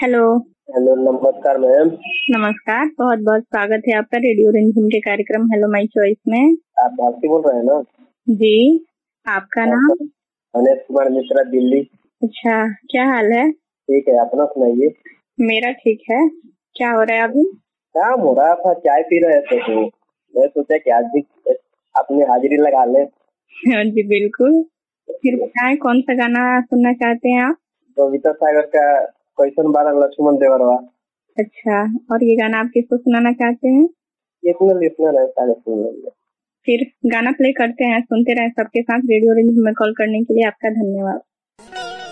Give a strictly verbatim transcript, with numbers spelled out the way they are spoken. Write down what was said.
Hello. Hello, नमस्कार ma'am. नमस्कार, बहुत बहुत स्वागत है आपका रेडियो रिमझिम के कार्यक्रम हेलो माय चॉइस में। आप भारती बोल रहे हैं ना? जी, आपका नाम? गणेश कुमार मिश्रा, दिल्ली। अच्छा, क्या हाल है? ठीक है, अपना सुनाइए। मेरा ठीक है। क्या हो रहा है अभी? काम हो रहा था, चाय पी रहे थे तो मैं सोचा कि आज भी अपनी हाजिरी लगा लें। हाँ जी बिल्कुल। फिर बताएं कौन सा गाना सुनना चाहते हैं आप? कविता सागर का कैसन बारा लक्ष्मण देवरवा। अच्छा, और ये गाना आप किसको सुनाना चाहते हैं? इतना लिसनर है, सारे सुन लेंगे। फिर गाना प्ले करते हैं, सुनते रहे सबके साथ। रेडियो रिमझिम में कॉल करने के लिए आपका धन्यवाद।